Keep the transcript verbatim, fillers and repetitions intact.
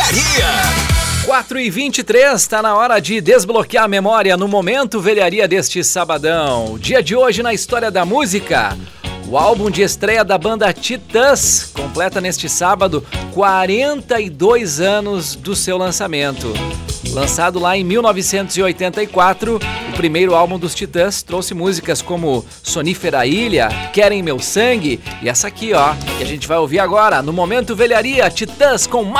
Velharia. quatro e vinte e três, tá na hora de desbloquear a memória no Momento Velharia deste sabadão. Dia de hoje na história da música. O álbum de estreia da banda Titãs completa neste sábado quarenta e dois anos do seu lançamento. Lançado lá em mil novecentos e oitenta e quatro, o primeiro álbum dos Titãs trouxe músicas como Sonífera Ilha, Querem Meu Sangue e essa aqui, ó, que a gente vai ouvir agora no Momento Velharia, Titãs com